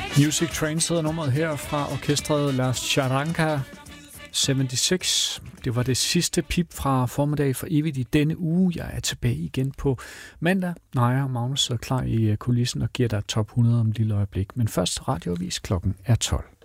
Music Train hedder nummeret her fra orkestret La Charanga 76. Det var det sidste pip fra Formiddag for evigt i denne uge. Jeg er tilbage igen på mandag. Naja og Magnus sidder klar i kulissen og giver dig top 100 om et lille øjeblik. Men først radioavis, klokken er 12.